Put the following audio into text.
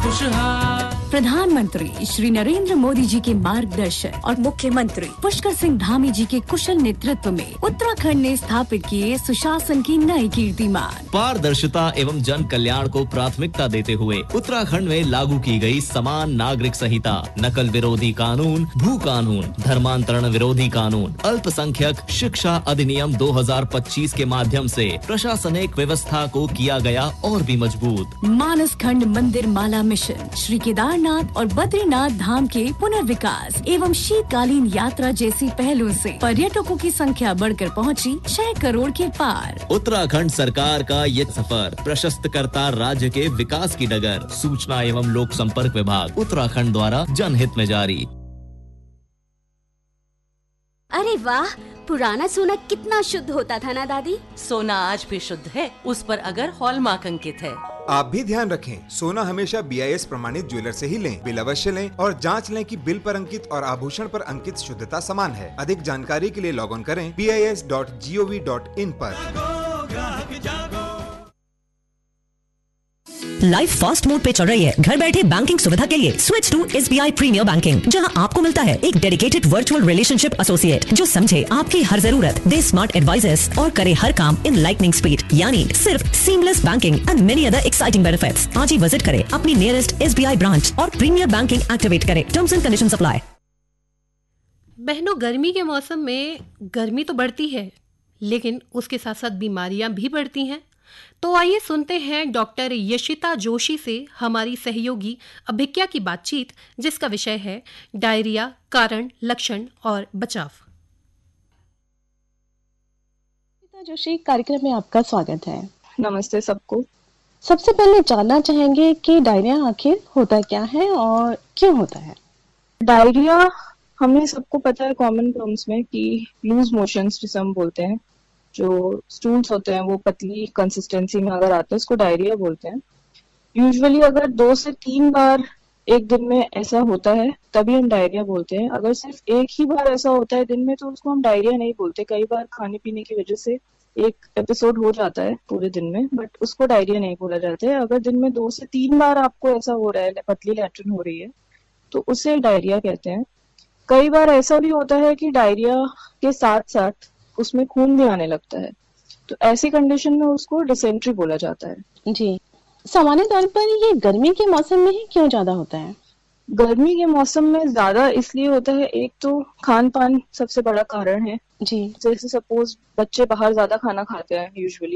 खुशहाल। प्रधानमंत्री श्री नरेंद्र मोदी जी के मार्गदर्शन और मुख्यमंत्री पुष्कर सिंह धामी जी के कुशल नेतृत्व में उत्तराखंड ने स्थापित किए सुशासन की नई कीर्तिमान। पारदर्शिता एवं जन कल्याण को प्राथमिकता देते हुए उत्तराखंड में लागू की गई समान नागरिक संहिता, नकल विरोधी कानून, भू कानून, धर्मांतरण विरोधी कानून, अल्पसंख्यक शिक्षा अधिनियम 2025 के माध्यम से प्रशासनिक व्यवस्था को किया गया और भी मजबूत। मानस खंड मंदिर माला मिशन, श्री केदारनाथ और बद्रीनाथ धाम के पुनर्विकास एवं शीतकालीन यात्रा जैसी पहलों से पर्यटकों की संख्या बढ़कर पहुंची 6 करोड़ के पार। उत्तराखंड सरकार का ये सफर प्रशस्त करता राज्य के विकास की डगर। सूचना एवं लोक संपर्क विभाग उत्तराखंड द्वारा जनहित में जारी। अरे वाह, पुराना सोना कितना शुद्ध होता था ना दादी। सोना आज भी शुद्ध है, उस पर अगर हॉलमार्क अंकित है। आप भी ध्यान रखें, सोना हमेशा BIS प्रमाणित ज्वेलर से ही लें। बिल अवश्य लें और जांच लें कि बिल पर अंकित और आभूषण पर अंकित शुद्धता समान है। अधिक जानकारी के लिए लॉग ऑन करें BIS.gov.in पर। लाइफ फास्ट मोड पे चल रही है। घर बैठे बैंकिंग सुविधा के लिए switch to SBI premiere banking, जहां आपको मिलता है एक डेडिकेटेड वर्चुअल रिलेशनशिप एसोसिएट जो समझे आपकी हर जरूरत, दे स्मार्ट एडवाइजेस और करे हर काम इन लाइटनिंग स्पीड, यानी सिर्फ seamless banking and many other exciting benefits. आज ही विजिट करें अपनी नियरेस्ट SBI ब्रांच और प्रीमियर बैंकिंग एक्टिवेट करें। Terms and conditions apply. बहनों, गर्मी के मौसम में गर्मी तो बढ़ती है, लेकिन उसके साथ साथ बीमारियां भी बढ़ती हैं। तो आइए सुनते हैं डॉक्टर यशिता जोशी से हमारी सहयोगी अभिज्ञा की बातचीत, जिसका विषय है डायरिया, कारण, लक्षण और बचाव। यशिता जोशी, कार्यक्रम में आपका स्वागत है। नमस्ते सबको। सबसे पहले जानना चाहेंगे कि डायरिया आखिर होता क्या है और क्यों होता है? डायरिया हमें सबको पता है कॉमन टर्म्स में कि लूज मोशंस जिसे हम बोलते हैं, जो स्टूल्स होते हैं वो पतली कंसिस्टेंसी में अगर आते हैं उसको डायरिया बोलते हैं। यूजुअली अगर 2 से 3 बार एक दिन में ऐसा होता है तभी हम डायरिया बोलते हैं। अगर सिर्फ एक ही बार ऐसा होता है दिन में तो उसको हम डायरिया नहीं बोलते। कई बार खाने पीने की वजह से एक एपिसोड हो जाता है पूरे दिन में, बट उसको डायरिया नहीं बोला जाता है। अगर दिन में 2 से 3 बार आपको ऐसा हो रहा है, पतली लैट्रिन हो रही है, तो उसे डायरिया कहते हैं। कई बार ऐसा भी होता है कि डायरिया के साथ साथ उसमें खून भी आने लगता है, तो ऐसी कंडीशन में उसको डिसेंट्री बोला जाता है। जी, सामान्य तौर पर ये गर्मी के मौसम में ही क्यों ज्यादा होता है? गर्मी के मौसम में ज्यादा इसलिए होता है, एक तो खान पान सबसे बड़ा कारण है। जी, जैसे सपोज बच्चे बाहर ज्यादा खाना खाते हैं यूजुअली,